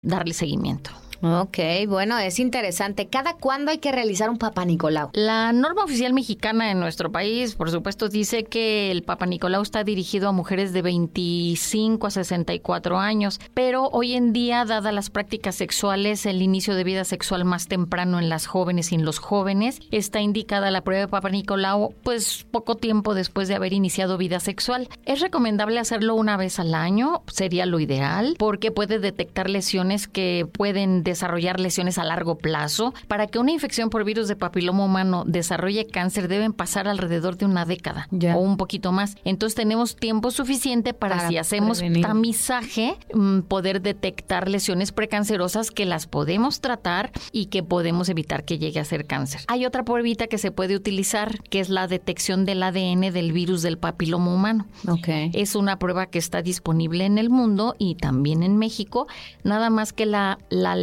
darle seguimiento. Ok, bueno, es interesante. ¿Cada cuándo hay que realizar un Papá Nicolau? La norma oficial mexicana en nuestro país, por supuesto, dice que el Papá Nicolau está dirigido a mujeres de 25 a 64 años, pero hoy en día, dadas las prácticas sexuales, el inicio de vida sexual más temprano en las jóvenes y en los jóvenes, está indicada la prueba de Papá Nicolau, pues poco tiempo después de haber iniciado vida sexual. Es recomendable hacerlo una vez al año, sería lo ideal, porque puede detectar lesiones que pueden desarrollar lesiones a largo plazo. Para que una infección por virus de papiloma humano desarrolle cáncer deben pasar alrededor de una década o un poquito más. Entonces tenemos tiempo suficiente para si hacemos tamizaje, poder detectar lesiones precancerosas que las podemos tratar y que podemos evitar que llegue a ser cáncer. Hay otra pruebita que se puede utilizar, que es la detección del ADN del virus del papiloma humano. Okay. Es una prueba que está disponible en el mundo y también en México, nada más que la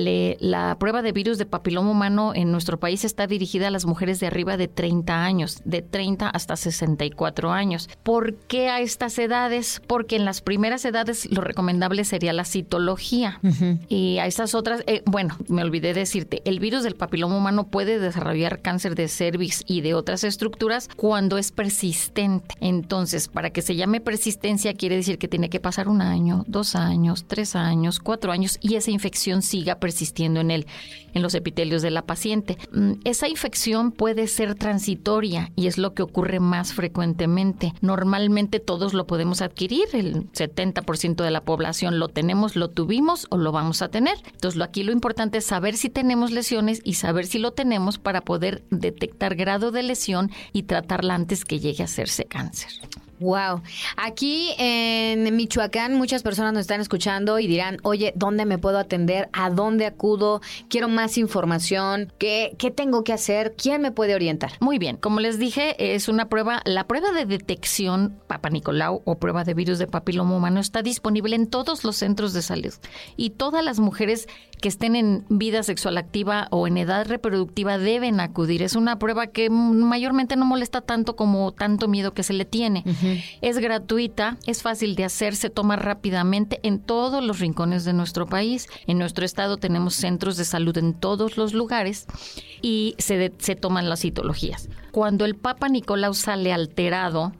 prueba de virus de papiloma humano en nuestro país está dirigida a las mujeres de arriba de 30 años, de 30 hasta 64 años. ¿Por qué a estas edades? Porque en las primeras edades lo recomendable sería la citología. Uh-huh. Y a estas otras, me olvidé decirte, el virus del papiloma humano puede desarrollar cáncer de cervix y de otras estructuras cuando es persistente. Entonces, para que se llame persistencia, quiere decir que tiene que pasar 1 año, 2 años, 3 años, 4 años y esa infección siga persistiendo en los epitelios de la paciente. Esa infección puede ser transitoria y es lo que ocurre más frecuentemente. Normalmente todos lo podemos adquirir, el 70% de la población lo tenemos, lo tuvimos o lo vamos a tener. Entonces aquí lo importante es saber si tenemos lesiones y saber si lo tenemos para poder detectar grado de lesión y tratarla antes que llegue a hacerse cáncer. Wow. Aquí en Michoacán muchas personas nos están escuchando y dirán, oye, ¿dónde me puedo atender? ¿A dónde acudo? Quiero más información. ¿Qué tengo que hacer? ¿Quién me puede orientar? Muy bien. Como les dije, es una prueba, la prueba de detección Papá Nicolau o prueba de virus de papiloma humano está disponible en todos los centros de salud y todas las mujeres que estén en vida sexual activa o en edad reproductiva deben acudir. Es una prueba que mayormente no molesta tanto como tanto miedo que se le tiene. Uh-huh. Es gratuita, es fácil de hacer, se toma rápidamente en todos los rincones de nuestro país. En nuestro estado tenemos centros de salud en todos los lugares y se toman las citologías. Cuando el Papá Nicolau sale alterado,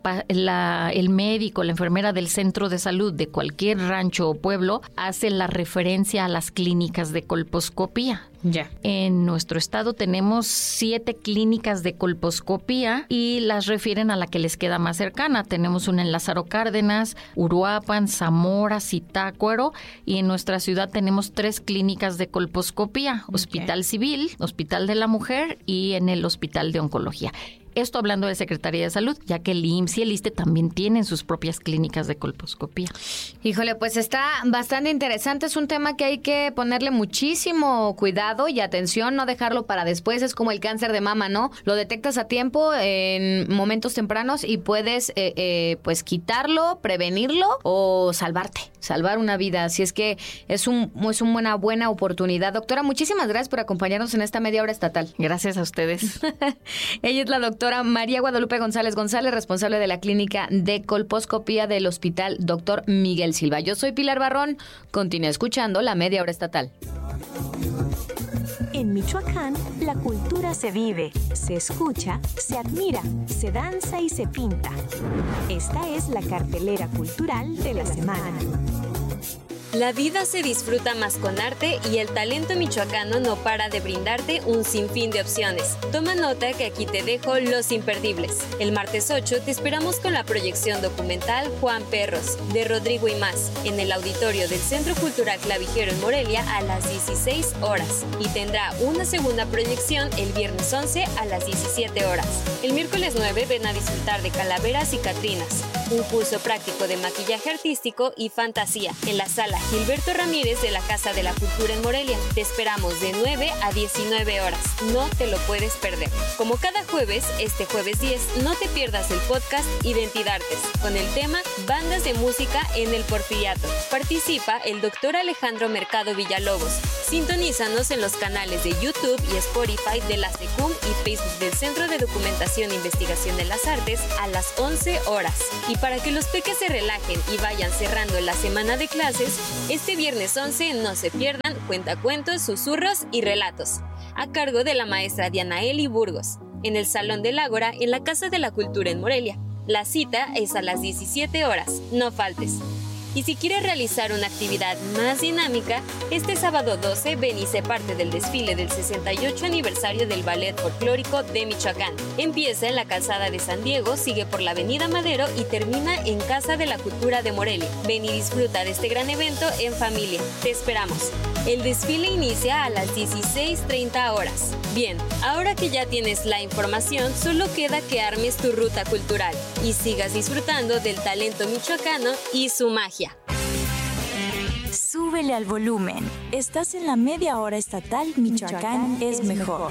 el médico, la enfermera del centro de salud de cualquier rancho o pueblo hace la referencia a las clínicas de colposcopía. Ya. En nuestro estado tenemos 7 clínicas de colposcopía y las refieren a la que les queda más cercana. Tenemos una en Lázaro Cárdenas, Uruapan, Zamora, Zitácuaro y en nuestra ciudad tenemos 3 clínicas de colposcopía, Hospital Civil, Hospital de la Mujer y en el Hospital de Oncología. Esto hablando de Secretaría de Salud, ya que el IMSS y el ISSSTE también tienen sus propias clínicas de colposcopía. Híjole, pues está bastante interesante. Es un tema que hay que ponerle muchísimo cuidado y atención, no dejarlo para después. Es como el cáncer de mama, ¿no? Lo detectas a tiempo en momentos tempranos y puedes pues quitarlo, prevenirlo o salvar una vida. Así es que es una buena oportunidad. Doctora, muchísimas gracias por acompañarnos en esta media hora estatal. Gracias a ustedes. Ella es la doctora María Guadalupe González, responsable de la clínica de colposcopía del Hospital Dr. Miguel Silva. Yo soy Pilar Barrón. Continúa escuchando la media hora estatal. En Michoacán, la cultura se vive, se escucha, se admira, se danza y se pinta. Esta es la cartelera cultural de la semana. La vida se disfruta más con arte y el talento michoacano no para de brindarte un sinfín de opciones. Toma nota que aquí te dejo los imperdibles. El martes 8 te esperamos con la proyección documental Juan Perros, de Rodrigo y más, en el auditorio del Centro Cultural Clavijero en Morelia a las 16 horas. Y tendrá una segunda proyección el viernes 11 a las 17 horas. El miércoles 9 ven a disfrutar de Calaveras y Catrinas, un curso práctico de maquillaje artístico y fantasía en la sala Gilberto Ramírez de la Casa de la Cultura en Morelia. Te esperamos de 9 a 19 horas. No te lo puedes perder. Como cada jueves, este jueves 10, no te pierdas el podcast Identidades, con el tema Bandas de Música en el Porfiriato. Participa el doctor Alejandro Mercado Villalobos. Sintonízanos en los canales de YouTube y Spotify de la SECUM y Facebook del Centro de Documentación e Investigación de las Artes a las 11 horas. Y Para que los peques se relajen y vayan cerrando la semana de clases, este viernes 11 no se pierdan cuentacuentos, susurros y relatos, a cargo de la maestra Diana Eli Burgos, en el Salón del Ágora, en la Casa de la Cultura en Morelia. La cita es a las 17 horas, no faltes. Y si quieres realizar una actividad más dinámica, este sábado 12 ven y sé parte del desfile del 68 aniversario del Ballet Folclórico de Michoacán. Empieza en la Calzada de San Diego, sigue por la Avenida Madero y termina en Casa de la Cultura de Morelia. Ven y disfruta de este gran evento en familia. Te esperamos. El desfile inicia a las 16:30 horas. Bien, ahora que ya tienes la información, solo queda que armes tu ruta cultural y sigas disfrutando del talento michoacano y su magia. Súbele al volumen. Estás en la media hora estatal Michoacán es mejor.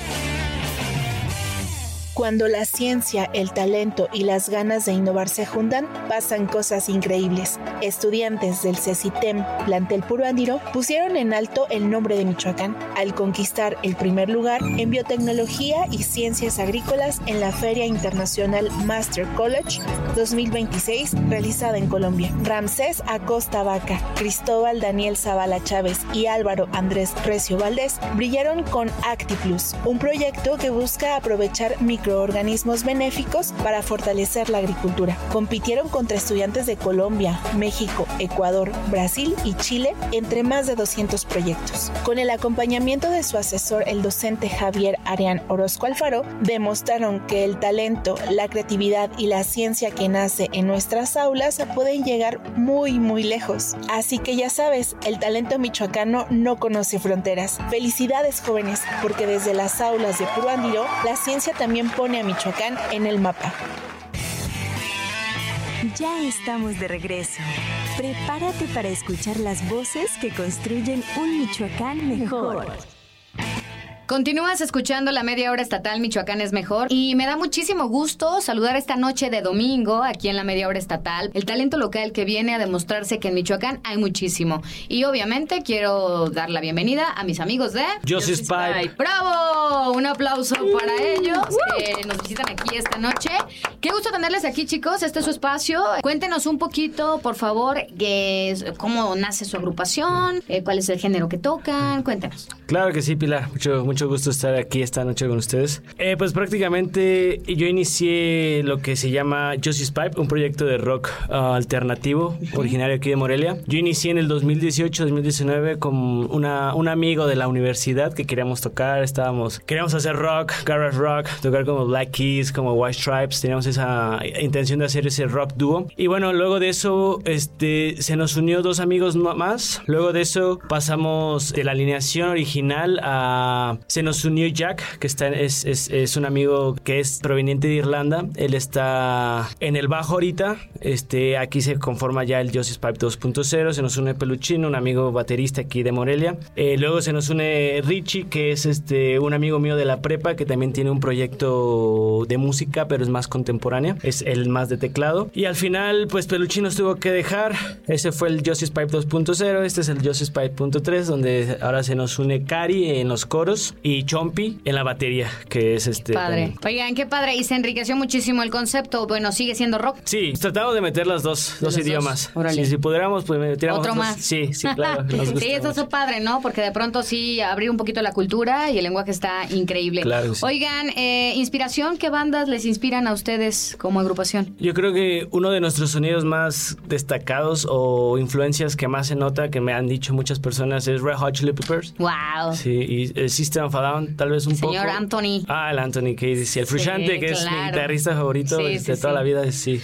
Cuando la ciencia, el talento y las ganas de innovar se juntan, pasan cosas increíbles. Estudiantes del CECITEM, plantel Puro Andiro, pusieron en alto el nombre de Michoacán al conquistar el primer lugar en biotecnología y ciencias agrícolas en la Feria Internacional Master College 2026 realizada en Colombia. Ramsés Acosta Vaca, Cristóbal Daniel Zavala Chávez y Álvaro Andrés Recio Valdés brillaron con ActiPlus, un proyecto que busca aprovechar microorganismos benéficos para fortalecer la agricultura. Compitieron contra estudiantes de Colombia, México, Ecuador, Brasil y Chile entre más de 200 proyectos. Con el acompañamiento de su asesor, el docente Javier Arián Orozco Alfaro, demostraron que el talento, la creatividad y la ciencia que nace en nuestras aulas pueden llegar muy, muy lejos. Así que ya sabes, el talento michoacano no conoce fronteras. Felicidades, jóvenes, porque desde las aulas de Puro Andiro, la ciencia también pone a Michoacán en el mapa. Ya estamos de regreso. Prepárate para escuchar las voces que construyen un Michoacán mejor. Continúas escuchando la media hora estatal Michoacán es mejor y me da muchísimo gusto saludar esta noche de domingo aquí en la media hora estatal el talento local que viene a demostrarse que en Michoacán hay muchísimo. Y obviamente quiero dar la bienvenida a mis amigos de Justice Pipe. ¡Bravo! Un aplauso para ellos que nos visitan aquí esta noche. Qué gusto tenerles aquí, chicos. Este es su espacio. Cuéntenos un poquito, por favor, cómo nace su agrupación, cuál es el género que tocan. Cuéntenos. Claro que sí, Pilar. Mucho gusto estar aquí esta noche con ustedes. Pues prácticamente yo inicié lo que se llama Justice Pipe, un proyecto de rock alternativo, originario aquí de Morelia. Yo inicié en el 2018-2019 con un amigo de la universidad que queríamos tocar. Queríamos hacer rock, garage rock, tocar como Black Keys, como White Stripes. Teníamos esa intención de hacer ese rock dúo. Y bueno, luego de eso se nos unió dos amigos más. Luego de eso pasamos de la alineación original se nos unió Jack, que es un amigo que es proveniente de Irlanda. Él está en el bajo ahorita. Aquí se conforma ya el Justice Pipe 2.0. Se nos une Peluchino, un amigo baterista aquí de Morelia. Luego se nos une Richie, que es un amigo mío de la prepa, que también tiene un proyecto de música, pero es más contemporánea. Es el más de teclado. Y al final, pues Peluchino tuvo que dejar. Ese fue el Justice Pipe 2.0. Este es el Justice Pipe 1.3, donde ahora se nos une Cari en los coros y Chompi en la batería, que es Padre. Oigan, qué padre. Y se enriqueció muchísimo el concepto. Bueno, ¿sigue siendo rock? Sí, tratamos de meter las dos idiomas. Si pudiéramos, pues metiéramos otro más. Sí, claro. Sí, eso es padre, ¿no? Porque de pronto sí abrir un poquito la cultura y el lenguaje está increíble. Claro. Sí. Oigan, inspiración, ¿qué bandas les inspiran a ustedes como agrupación? Yo creo que uno de nuestros sonidos más destacados o influencias que más se nota, que me han dicho muchas personas, es Red Hot Chili Peppers. Wow. Sí, y System of a Down, tal vez un poco. Señor Anthony. El Anthony, que dice el Frusciante, que es mi guitarrista favorito de toda la vida.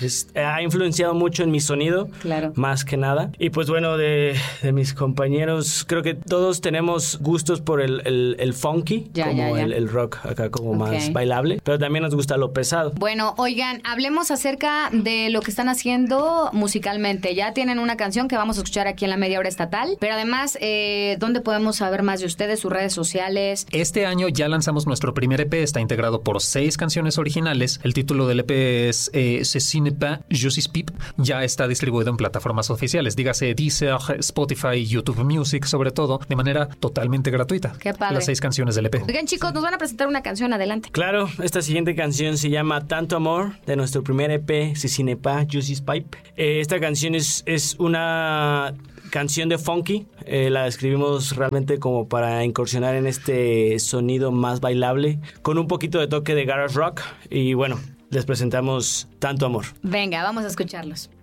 Ha influenciado mucho en mi sonido, más que nada. Y pues bueno, de mis compañeros, creo que todos tenemos gustos por el funky, el rock acá como más bailable, pero también nos gusta lo pesado. Bueno, oigan, hablemos acerca de lo que están haciendo musicalmente. Ya tienen una canción que vamos a escuchar aquí en la media hora estatal, pero además, ¿dónde podemos saber más de ustedes, sus redes sociales? Este año ya lanzamos nuestro primer EP, está integrado por 6 canciones originales. El título del EP es Ce n'est pas Justice Pip. Ya está distribuido en plataformas oficiales, dígase Deezer, Spotify, YouTube Music, sobre todo, de manera totalmente gratuita. Qué padre. Las 6 canciones del EP. Oigan, chicos, nos van a presentar una canción, adelante. Claro, esta siguiente canción se llama Tanto Amor, de nuestro primer EP, Ce n'est pas Justice Pipe. Esta canción es una canción de funky. La escribimos realmente como para incursionar en este sonido más bailable, con un poquito de toque de garage rock. Y bueno, les presentamos Tanto Amor. Venga, vamos a escucharlos.